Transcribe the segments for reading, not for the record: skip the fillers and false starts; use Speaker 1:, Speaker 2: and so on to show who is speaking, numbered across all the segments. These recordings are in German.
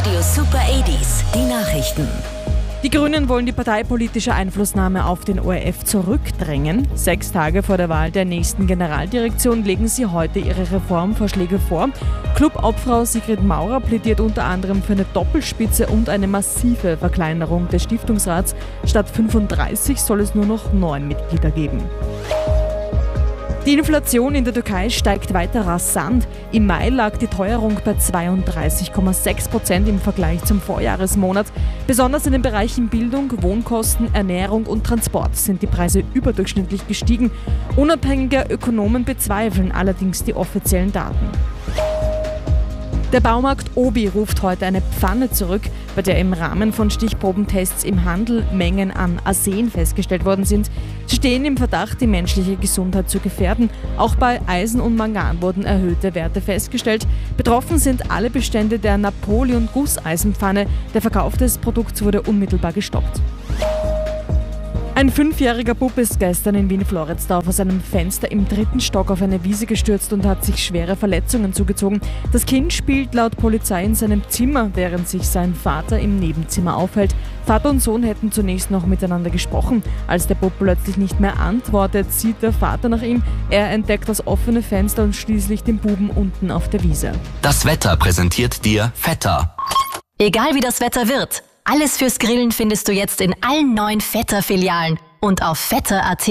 Speaker 1: Radio Super 80s, die Nachrichten.
Speaker 2: Die Grünen wollen die parteipolitische Einflussnahme auf den ORF zurückdrängen. 6 Tage vor der Wahl der nächsten Generaldirektion legen sie heute ihre Reformvorschläge vor. Clubobfrau Sigrid Maurer plädiert unter anderem für eine Doppelspitze und eine massive Verkleinerung des Stiftungsrats. Statt 35 soll es nur noch 9 Mitglieder geben. Die Inflation in der Türkei steigt weiter rasant. Im Mai lag die Teuerung bei 32,6% im Vergleich zum Vorjahresmonat. Besonders in den Bereichen Bildung, Wohnkosten, Ernährung und Transport sind die Preise überdurchschnittlich gestiegen. Unabhängige Ökonomen bezweifeln allerdings die offiziellen Daten. Der Baumarkt Obi ruft heute eine Pfanne zurück, bei der im Rahmen von Stichprobentests im Handel Mengen an Arsen festgestellt worden sind. Sie stehen im Verdacht, die menschliche Gesundheit zu gefährden. Auch bei Eisen und Mangan wurden erhöhte Werte festgestellt. Betroffen sind alle Bestände der Napoleon-Gusseisenpfanne. Der Verkauf des Produkts wurde unmittelbar gestoppt. Ein 5-jähriger Bub ist gestern in Wien-Floridsdorf aus einem Fenster im 3. Stock auf eine Wiese gestürzt und hat sich schwere Verletzungen zugezogen. Das Kind spielt laut Polizei in seinem Zimmer, während sich sein Vater im Nebenzimmer aufhält. Vater und Sohn hätten zunächst noch miteinander gesprochen. Als der Bub plötzlich nicht mehr antwortet, sieht der Vater nach ihm. Er entdeckt das offene Fenster und schließlich den Buben unten auf der Wiese.
Speaker 3: Das Wetter präsentiert dir Vetter.
Speaker 1: Egal wie das Wetter wird, alles fürs Grillen findest du jetzt in allen 9 Vetter-Filialen und auf vetter.at.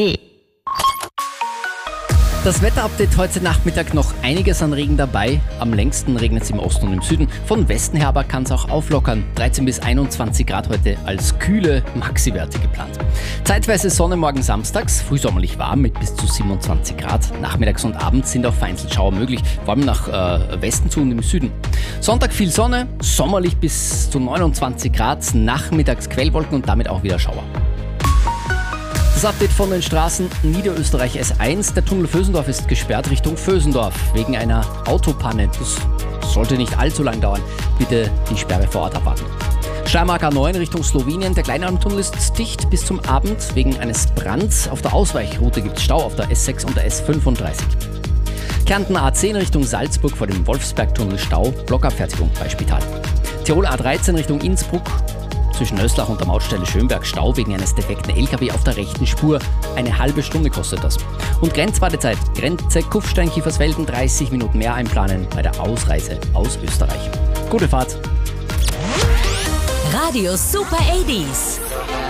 Speaker 4: Das Wetterupdate heute Nachmittag, noch einiges an Regen dabei. Am längsten regnet es im Osten und im Süden. Von Westen her aber kann es auch auflockern. 13 bis 21 Grad heute als kühle Maxi-Werte geplant. Zeitweise Sonne morgen samstags, frühsommerlich warm mit bis zu 27 Grad. Nachmittags und abends sind auch vereinzelt Schauer möglich, vor allem nach Westen zu und im Süden. Sonntag viel Sonne, sommerlich bis zu 29 Grad, nachmittags Quellwolken und damit auch wieder Schauer. Das Update von den Straßen Niederösterreich S1. Der Tunnel Vösendorf ist gesperrt Richtung Vösendorf wegen einer Autopanne. Das sollte nicht allzu lang dauern. Bitte die Sperre vor Ort abwarten. Steiermark A9 Richtung Slowenien. Der Kleinalmtunnel ist dicht bis zum Abend wegen eines Brands. Auf der Ausweichroute gibt es Stau auf der S6 und der S35. Kärnten A10 Richtung Salzburg vor dem Wolfsbergtunnel Stau. Blockabfertigung bei Spital. Tirol A13 Richtung Innsbruck. Zwischen Nöslach und der Mautstelle Schönberg Stau wegen eines defekten LKW auf der rechten Spur. Eine halbe Stunde kostet das. Und Grenzwartezeit, Grenze Kufstein-Kiefersfelden, 30 Minuten mehr einplanen bei der Ausreise aus Österreich. Gute Fahrt!
Speaker 1: Radio Super 80s.